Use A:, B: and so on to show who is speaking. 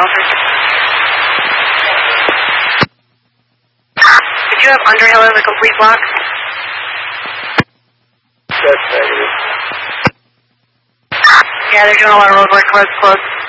A: Milford. Did you have Underhill as a complete block?
B: That's negative.
A: Yeah, they're doing a lot of road work. Road's closed.